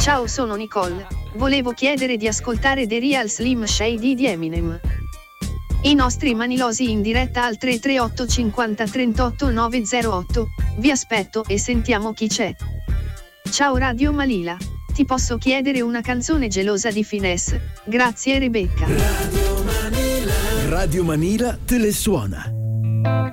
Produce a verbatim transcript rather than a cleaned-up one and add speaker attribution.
Speaker 1: Ciao, sono Nicole. Volevo chiedere di ascoltare The Real Slim Shady di Eminem. I nostri manilosi in diretta al tre tre otto cinquanta trentotto nove zero otto. Vi aspetto e sentiamo chi c'è. Ciao Radio Malila. Ti posso chiedere una canzone gelosa di Finesse? Grazie Rebecca.
Speaker 2: Radio Manila. Radio Manila te le suona.